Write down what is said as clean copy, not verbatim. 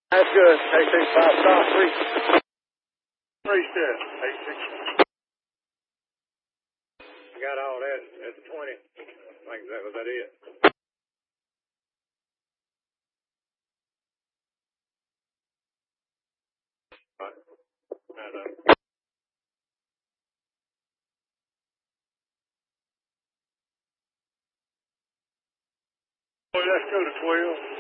That's good. AC5 stop, three step. AC. I got all that at the 20. I think that was it. Right. Let's go to 12.